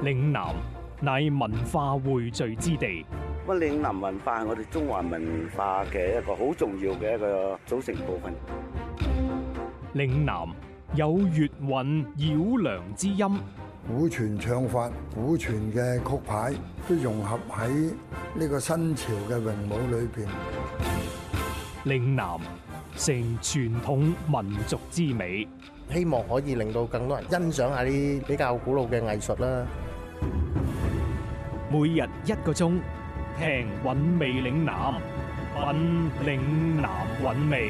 嶺南乃文化匯聚之地。 咁嶺南文化係我哋中華文化嘅一個好重要嘅一個組成部分。 嶺南有粵韻繞梁之音， 古傳唱法、古傳嘅曲牌都融合喺呢個新潮嘅詠舞裏邊。 嶺南成傳統民族之美， 希望可以令到更多人欣賞下啲比較古老嘅藝術啦。 每日1個鐘，聽韻味嶺南，品嶺南韻味。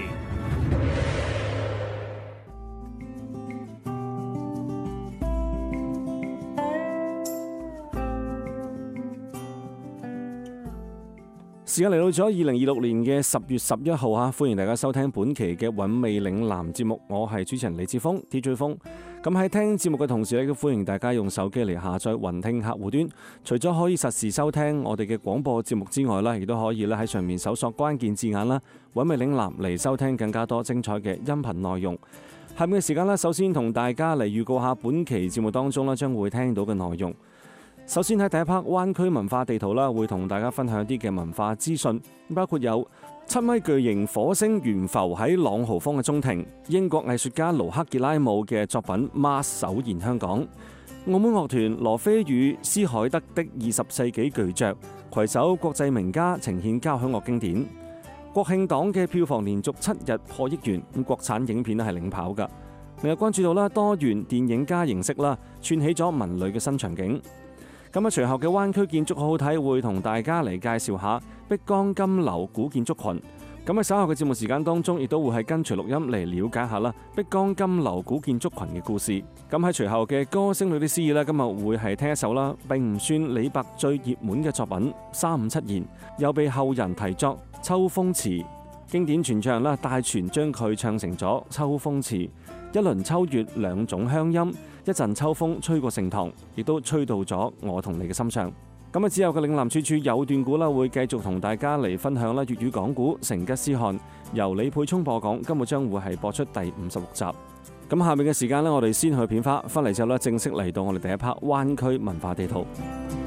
時間嚟到咗2026年嘅10月11號啊！歡迎大家收聽本期嘅韻味嶺南節目，我係主持人李志峰 DJ 風。咁喺聽節目嘅同時咧，都歡迎大家用手機嚟下載雲聽客戶端。除咗可以實時收聽我哋嘅廣播節目之外咧，亦都可以咧喺上面搜索關鍵字眼啦，韻味嶺南嚟收聽更加多精彩嘅音頻內容。下面嘅時間咧，首先同大家嚟預告下本期節目當中咧將會聽到嘅內容。首先喺第一 part 灣區文化地圖啦，會同大家分享一啲嘅文化資訊，包括有7米巨型火星懸浮喺朗豪坊嘅中庭，英國藝術家盧克傑拉姆嘅作品 Mars 首現香港，澳門樂團羅非與斯海德的20世紀巨著攜手國際名家呈現交響樂經典。國慶檔嘅票房連續7日破億元，咁國產影片係領跑㗎。另外關注到啦多元電影加形式啦，串起咗文旅嘅新場景。咁啊，隨後嘅灣區建築好好睇，會同大家嚟介紹下碧江金樓古建築群。咁喺稍後嘅節目時間當中，亦都會係跟隨錄音嚟了解下啦碧江金樓古建築群嘅故事。咁喺隨後嘅歌聲裏啲詩意呢，今日會係聽一首啦，並唔算李白最熱門嘅作品《357言》，又被後人題作《秋風詞》。經典傳唱啦，大全將佢唱成咗《秋風詞》。一輪秋月兩種鄉音，一陣秋風吹過盛唐，亦都吹到咗我同你嘅心上。咁啊，之後嘅嶺南處處有段古啦，會繼續同大家嚟分享啦粵語講古成吉思汗，由李佩聰播講。今日將會係播出第56集。咁下面嘅時間呢，我哋先去片花，翻嚟之後呢，正式嚟到我哋第一 part 灣區文化地圖。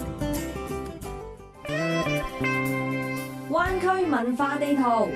灣區文化地圖。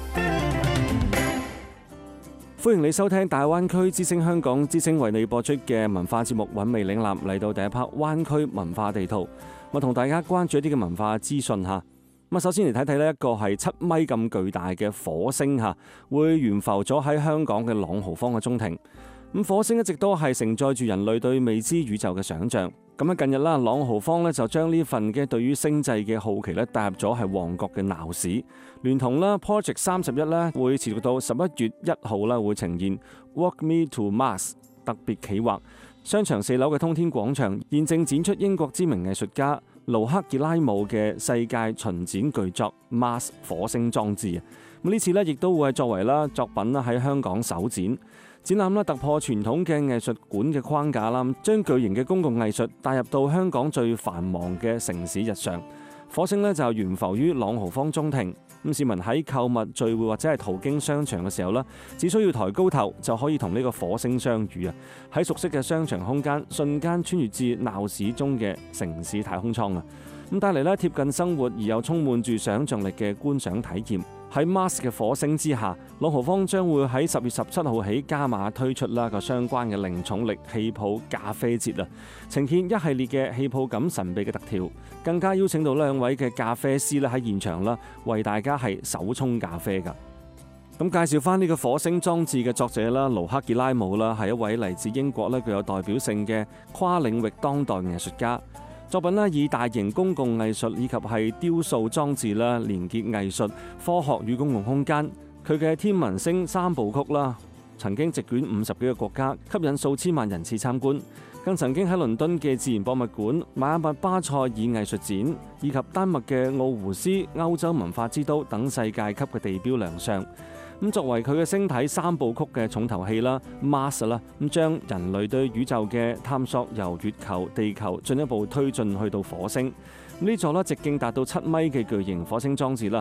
歡迎你收聽大灣區之聲香港之聲為你播出嘅文化節目《韻味嶺南》，嚟到第一 part 灣區文化地圖，我同大家關注一啲嘅文化資訊吓。咁首先嚟睇睇呢一個係7米咁巨大嘅火星吓，會懸浮咗喺香港嘅朗豪坊嘅中庭。咁火星一直都係承載住人類對未知宇宙嘅想像。咁喺近日啦，朗豪坊咧就將呢份嘅對於星際嘅好奇咧帶入咗係旺角嘅鬧市，聯同啦 Project 31咧會持續到11月1號啦，會呈現 Walk Me to Mars 特別企劃。商場4樓嘅通天廣場現正展出英國知名藝術家盧克傑拉姆嘅世界巡展巨作 Mars 火星裝置。咁呢次咧亦都會係作為啦作品啦喺香港首展。展覽啦突破傳統嘅藝術館嘅框架啦，將巨型嘅公共藝術帶入到香港最繁忙嘅城市日常。火星呢就懸浮於朗豪坊中庭，咁市民喺購物聚會或者係途經商場嘅時候呢，只需要抬高頭就可以同呢個火星相遇啊！喺熟悉嘅商場空間，瞬間穿越至鬧市中嘅城市太空艙啊！咁帶嚟咧貼近生活而又充滿住想像力嘅觀賞體驗。喺 Mars 嘅火星之下，朗豪坊將會喺10月17號起加碼推出啦個相關嘅零重力氣泡咖啡節啊，呈現一系列嘅氣泡感神秘嘅特調，更加邀請到2位嘅咖啡師咧喺現場啦，為大家係手沖咖啡㗎。咁介紹翻呢個火星裝置嘅作者啦，盧克傑拉姆啦，係一位嚟自英國咧具有代表性嘅跨領域當代藝術家。作品咧以大型公共藝術以及係雕塑裝置啦，連結藝術、科學與公共空間。佢嘅天文星3部曲啦，曾經席捲50幾個國家，吸引數千萬人次參觀。更曾經喺倫敦嘅自然博物館、邁阿密巴塞爾藝術展以及丹麥嘅奧胡斯歐洲文化之都等世界級嘅地標亮相。咁作為佢嘅星體3部曲嘅重頭戲啦 ，Mars 啦，咁將人類對宇宙嘅探索由月球、地球進一步推進去到火星。呢座直徑達到7米嘅巨型火星裝置啦，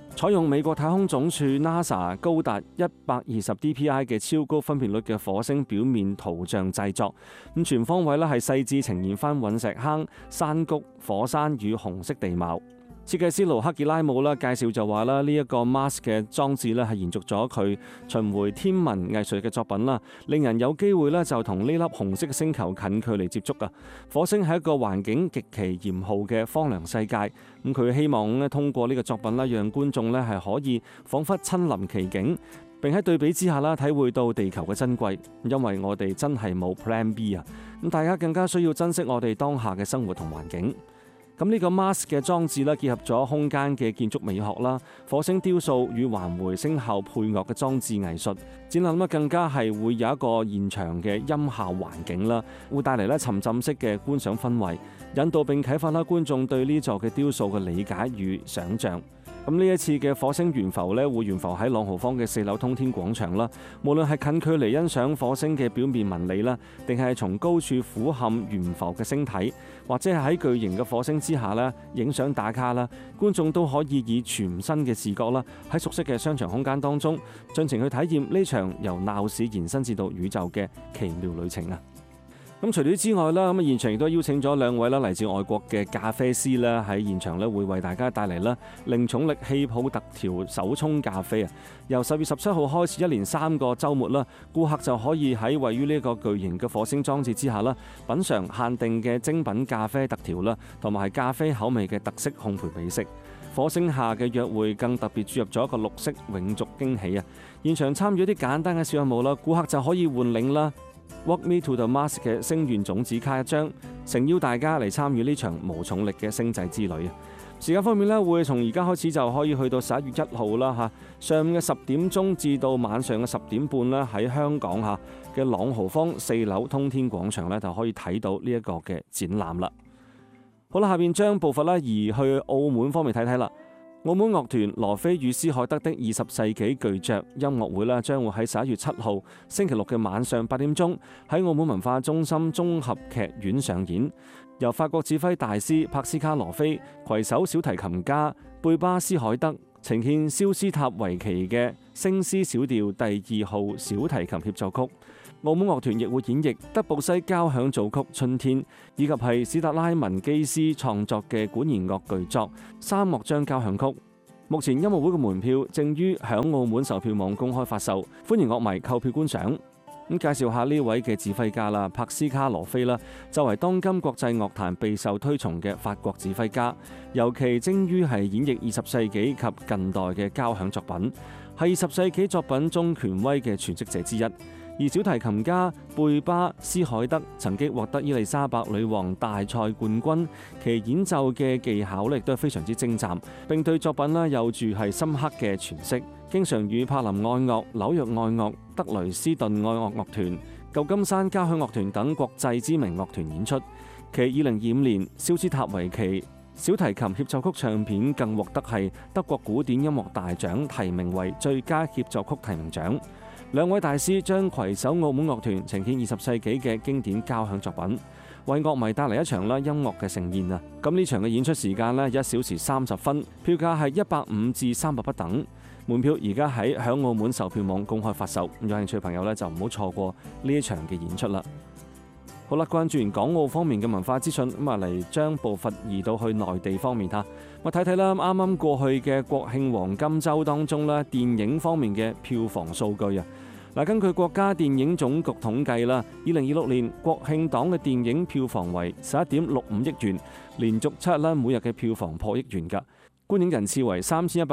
採用美國太空總署 NASA 高達120 dpi 嘅超高分辨率嘅火星表面圖像製作，咁全方位咧係細緻呈現翻隕石坑、山谷、火山與紅色地貌。設計師盧克傑拉姆啦介紹就話啦，呢一個 Mars 嘅裝置咧係延續咗佢巡迴天文藝術嘅作品啦，令人有機會咧就同呢粒紅色嘅星球近距離接觸啊！火星係一個環境極其嚴酷嘅荒涼世界，咁佢希望咧通過呢個作品啦，讓觀眾咧係可以彷彿親臨其境，並喺對比之下啦體會到地球嘅珍貴，因為我哋真係冇 Plan B 啊！咁大家更加需要珍惜我哋當下嘅生活同環境。咁呢個 Mars 嘅裝置咧，結合咗空間嘅建築美學啦、火星雕塑與環迴聲效配樂嘅裝置藝術展覽，更加係會有一個現場嘅音效環境啦，會帶嚟咧沉浸式嘅觀賞氛圍，引導並啟發啦觀眾對呢座嘅雕塑嘅理解與想像。咁呢一次嘅火星懸浮咧，會懸浮喺朗豪坊嘅4樓通天廣場啦。無論係近距離欣賞火星嘅表面紋理啦，定係從高處俯瞰懸浮嘅星體，或者係喺巨型嘅火星之下咧影相打卡啦，觀眾都可以以全新嘅視覺啦，喺熟悉嘅商場空間當中，盡情去體驗呢場由鬧市延伸至到宇宙嘅奇妙旅程啊！咁除咗之外啦，咁現場亦都邀請咗2位啦嚟自外國嘅咖啡師啦，喺現場咧會為大家帶嚟啦零重力氣泡特調手沖咖啡啊！由10月17號開始，一連3個週末啦，顧客就可以喺位於呢個巨型嘅火星裝置之下啦，品嚐限定嘅精品咖啡特調啦，同埋咖啡口味嘅特色烘焙美食。火星下嘅約會更特別注入咗一個綠色永續驚喜啊！現場參與一啲簡單嘅小任務啦，顧客就可以換領啦Walk Me to the Mars 嘅星願種子卡1張，誠邀大家嚟參與呢場無重力嘅星際之旅啊！時間方面咧，會從而家開始就可以去到11月1號啦嚇，上午嘅10點鐘至到晚上嘅10點半啦，喺香港嚇嘅朗豪坊4樓通天廣場咧就可以睇到呢一個嘅展覽啦。好啦，下邊將步伐咧移去澳門方面睇睇啦。澳門樂團羅非與施海德的20世紀巨匠音樂會咧，將會喺11月7號星期六嘅晚上8點鐘喺澳門文化中心綜合劇院上演。由法國指揮大師帕斯卡羅非攜手小提琴家貝巴施海德，呈獻肖斯塔維奇嘅星詩小調第2號小提琴協奏曲。澳門樂團亦會演繹德布西交響組曲《春天》，以及係史特拉文基斯創作嘅管弦樂巨作《沙漠章交響曲》。目前音樂會嘅門票正於響澳門售票網公開發售，歡迎樂迷購票觀賞。咁介紹下呢位嘅指揮家啦，帕斯卡羅非啦，作為當今國際樂壇備受推崇嘅法國指揮家，尤其精於係演繹20世紀及近代嘅交響作品，係20世紀作品中權威嘅詮釋者之一。而小提琴家貝巴施海德曾經獲得伊麗莎白女王大賽冠軍，其演奏嘅技巧咧亦都係非常之精湛，並對作品咧有住係深刻嘅詮釋，經常與柏林愛樂、紐約愛樂、德雷斯頓愛樂樂團、舊金山交響樂團等國際知名樂團演出。其2025年肖斯塔維奇小提琴協奏曲唱片更獲得係德國古典音樂大獎提名為最佳協奏曲提名獎。2位大師將攜手澳門樂團呈現20世紀嘅經典交響作品，為樂迷帶嚟一場音樂嘅盛宴啊！咁呢場嘅演出時間1小時30分，票價係150至300不等。門票而家喺響澳門售票網公開發售，有興趣嘅朋友就唔好錯過呢一場嘅演出啦。好啦，關注完港澳方面嘅文化資訊，咁嚟將步伐移到去內地方面嚇。我睇睇啦，啱啱過去嘅國慶黃金週當中咧，電影方面嘅票房數據啊。嗱，根據國家電影總局統計啦，2026年國慶檔嘅電影票房為11.65億元，連續7日每日嘅票房破億元㗎。觀影人次為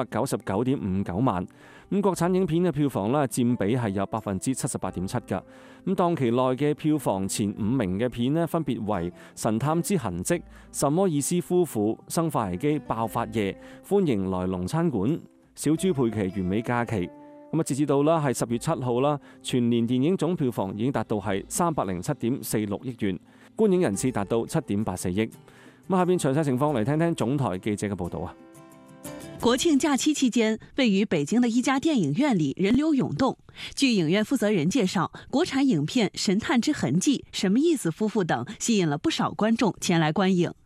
3199.59萬。咁國產影片嘅票房佔比係有78.7%㗎。咁檔期內嘅票房前5名嘅片分別為《神探之痕跡》、《什麼意思夫婦》、《生化危機爆發夜》、《歡迎來龍餐館》、《小豬佩奇完美假期》。咁截至到係10月7號啦，全年電影總票房已經達到係307.46億元，觀影人次達到7.84億。咁下邊詳細情況嚟聽聽總台記者嘅報導啊。 國慶假期期間，位於北京的一家電影院裡人流湧動。據影院負責人介紹，國產影片《神探之痕跡》、《什麼意思夫婦》等吸引了不少觀眾前來觀影。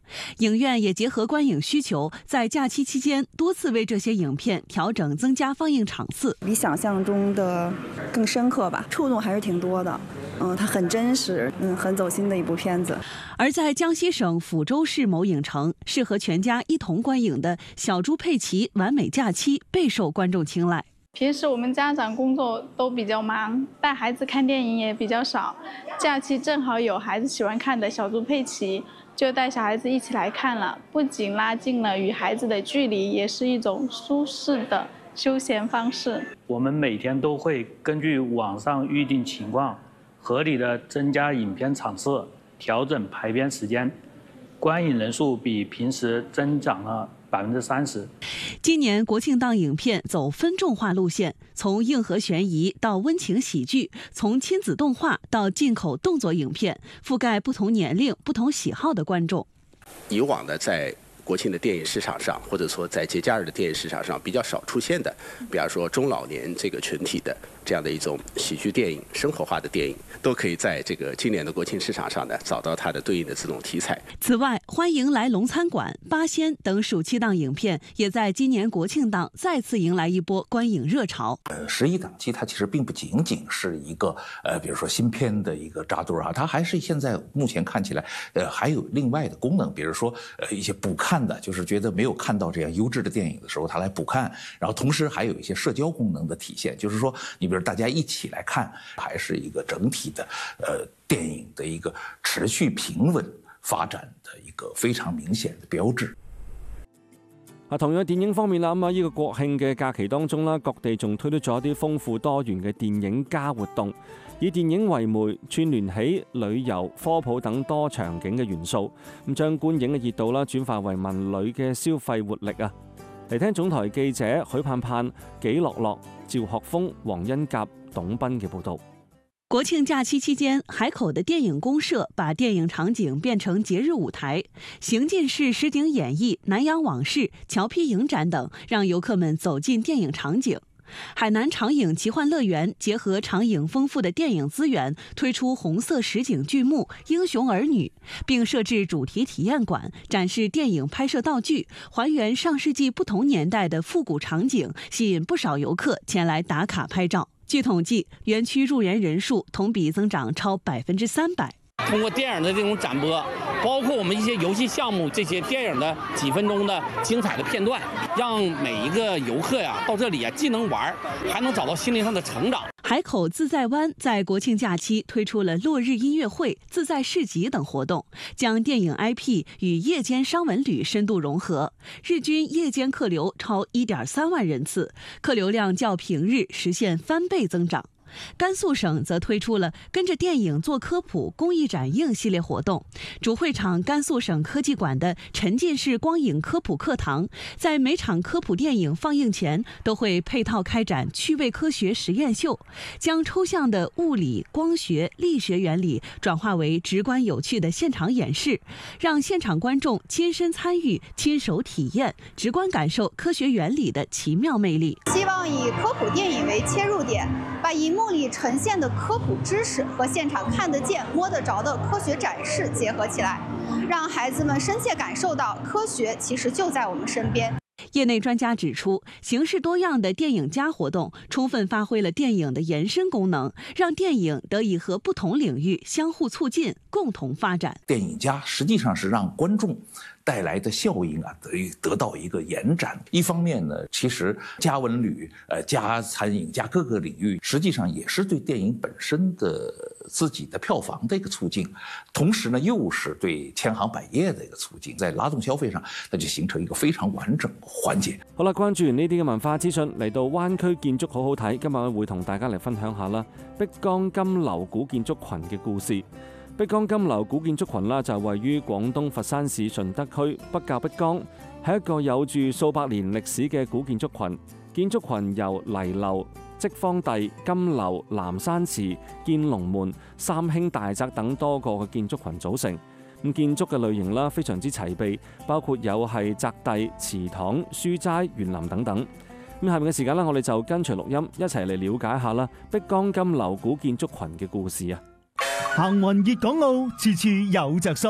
影院也结合观影需求，在假期期间多次为这些影片调整增加放映场次， 比想象中的更深刻吧，触动还是挺多的。它很真实，很走心的一部片子。 而在江西省抚州市某影城，适合全家一同观影的《小猪佩奇完美假期》备受观众青睐。 平时我们家长工作都比较忙，带孩子看电影也比较少，假期正好有孩子喜欢看的《小猪佩奇》，就带小孩子一起来看了。不仅拉近了与孩子的距离，也是一种舒适的休闲方式。 我们每天都会根据网上预定情况，合理的增加影片场次，调整排片时间，观影人数比平时增长了30%。 今年国庆档影片走分众化路线，从硬核悬疑到温情喜剧，从亲子动画到进口动作影片，覆盖不同年龄、不同喜好的观众。 以往的在国庆的电影市场上，或者说在节假日的电影市场上比较少出现的，比方说中老年这个群体的这样的一种喜剧电影、生活化的电影，都可以在这个今年的国庆市场上呢找到它的对应的这种题材。 此外，欢迎来龙餐馆、八仙等暑期档影片也在今年国庆档再次迎来一波观影热潮。 11档期它其实并不仅仅是一个比如说新片的一个扎堆啊，它还是现在目前看起来还有另外的功能，比如说一些补看的，就是觉得没有看到这样优质的电影的时候，它来补看，然后同时还有一些社交功能的体现，就是说你比如大家一起来看，还是一个整体的电影的一个持续平稳发展的一个非常明顯嘅標誌。 同樣電影方面啦，呢個國慶嘅假期當中啦，各地仲推出咗一啲豐富多元嘅電影加活動，以電影為媒，串聯起旅遊、科普等多場景嘅元素，咁將觀影嘅熱度啦轉化為文旅嘅消費活力啊！嚟聽總台記者許盼盼、紀樂樂、趙學峰、黃恩甲、董斌嘅報導。 國慶假期期間，海口的電影公社把電影場景變成節日舞台，行進式實景演繹、南洋往事、橋批影展等，讓遊客們走進電影場景。海南長影奇幻樂園結合長影豐富的電影資源，推出紅色實景劇目《英雄兒女》，並設置主題體驗館，展示電影拍攝道具，還原上世紀不同年代的復古場景，吸引不少遊客前來打卡拍照。據統計，園區入園人數同比增長超300%。 通過電影的這種展播，包括我們一些遊戲項目，這些電影的幾分鐘的精彩的片段，讓每一個遊客呀到這裡啊，既能玩，還能找到心靈上的成長。 海口自在灣在國慶假期推出了落日音樂會、自在市集等活動，將電影 IP 與夜間商文旅深度融合，日均夜間客流超1.3萬人次，客流量較平日實現翻倍增長。甘肅省則推出了跟着電影做科普公益展映系列活動，主會場甘肅省科技館的沉浸式光影科普課堂，在每場科普電影放映前都會配套開展趣味科學實驗秀，將抽象的物理、光學、力學原理轉化為直觀有趣的現場演示，讓現場觀眾親身參與、親手體驗、直觀感受科學原理的奇妙魅力。 希望以科普電影為切入點，把熒幕裡呈現的科普知識和現場看得見、摸得着的科學展示結合起來，讓孩子們深切感受到科學其實就在我們身邊。 業內專家指出，形式多樣的電影加活動充分發揮了電影的延伸功能，讓電影得以和不同領域相互促進、共同發展。 電影加實際上是讓觀眾帶來的效應啊，得到一個延展。一方面呢，其實加文旅、加餐飲、加各個領域，實際上也是對電影本身的自己的票房的一個促進，同時呢，又是對千行百業的一個促進，在拉動消費上，它就形成一個非常完整的環節。 好啦，關注完呢啲嘅文化資訊，嚟到灣區建築好好睇，今日會同大家嚟分享下啦，碧江金樓古建築群嘅故事。碧江金樓古建築群啦，就位於廣東佛山市順德區北滘碧江，係一個有住數百年歷史嘅古建築群。建築群由泥樓、積芳第、金樓、南山祠、建龍門、三興大宅等多個嘅建築群組成。咁建築嘅類型啦，非常之齊備，包括有係宅第、祠堂、書齋、園林等等。咁下面嘅時間啦，我哋就跟隨錄音一齊嚟了解下啦碧江金樓古建築群嘅故事啊！ 行運粵港澳，處處有着數。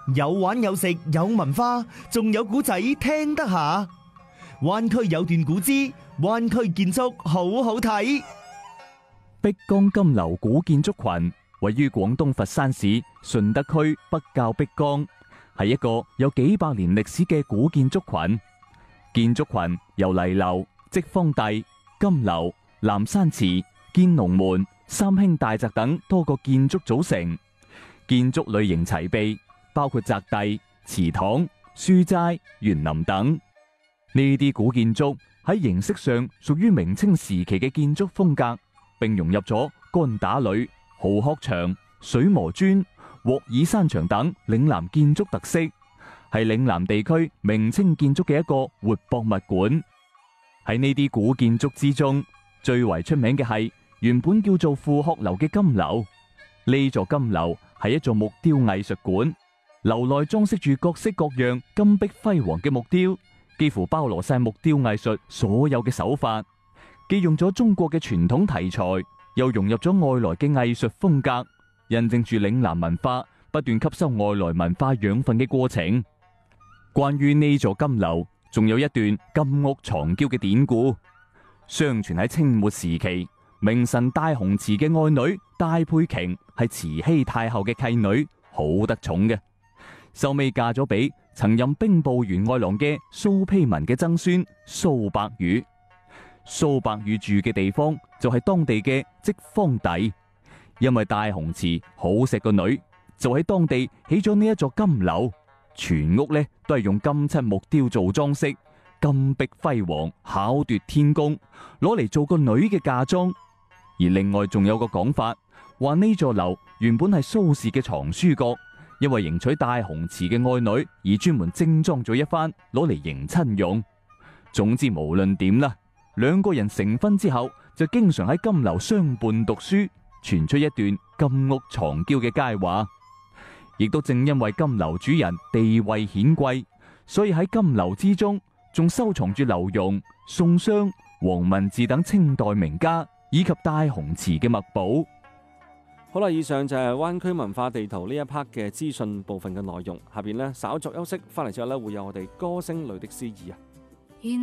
有玩有食有文化，仲有古仔聽得下。灣區有段古之灣區建築好好睇。 碧江金樓古建築群位於廣東佛山市順德區北滘碧江，係一個有幾百年歷史嘅古建築群。建築群由黎樓、積芳第、金樓、南山祠、建龍門、三興大宅等多個建築組成。建築類型齊備，包括宅第、祠堂、書齋、園林等。呢啲古建築喺形式上屬於明清時期嘅建築風格，並融入咗乾打鋁、蠔殼牆、水磨磚、鑊耳山牆等嶺南建築特色，係嶺南地區明清建築嘅一個活博物館。喺呢啲古建築之中，最為出名嘅係原本叫做富鶴樓嘅金樓。呢座金樓係一座木雕藝術館，樓內裝飾住各式各樣金碧輝煌嘅木雕，幾乎包羅晒木雕藝術所有嘅手法，既用咗中國嘅傳統題材，又融入咗外來嘅藝術風格，印證住嶺南文化不斷吸收外來文化養分嘅過程。關於呢座金樓，仲有一段金屋藏嬌嘅典故。相傳喺清末時期，名臣戴洪慈嘅愛女戴佩瓊係慈禧太后嘅契女，好得寵嘅。收尾嫁咗俾曾任兵部員外郎嘅蘇丕文嘅曾孫蘇伯宇。蘇伯宇住嘅地方就係當地嘅積芳第，因為戴洪慈好錫個女，就喺當地起咗呢一座金樓。全屋呢都係用金漆木雕做裝飾，金碧輝煌，巧奪天工，攞嚟做個女嘅嫁妝。而另外仲有個講法，話呢座樓原本係蘇氏嘅藏書閣，因為迎娶戴洪慈嘅愛女而專門精裝咗一番，攞嚟迎親用。總之無論點啦，兩個人成婚之後就經常喺金樓相伴讀書，傳出一段金屋藏嬌嘅佳話。亦都正因為金樓主人地位顯貴，所以喺金樓之中仲收藏住劉墉、宋襄、黃文治等清代名家以及戴洪慈嘅墨寶。 好啦，以上就係灣區文化地圖呢一 part 嘅資訊部分嘅內容。下邊呢，稍作休息，翻嚟之後呢，會有我哋歌聲裏的詩意啊。